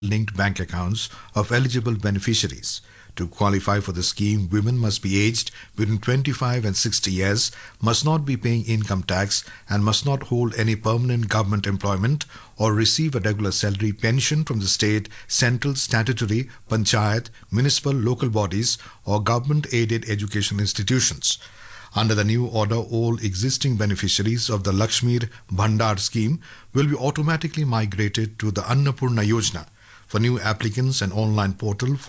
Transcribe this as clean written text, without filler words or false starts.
linked bank accounts of eligible beneficiaries. To qualify for the scheme, women must be aged between 25 and 60 years, must not be paying income tax, and must not hold any permanent government employment or receive a regular salary pension from the state, central, statutory, panchayat, municipal, local bodies, or government aided education institutions. Under the new order, all existing beneficiaries of the Lakshmir Bhandar scheme will be automatically migrated to the Annapurna Yojana. For new applicants, an online portal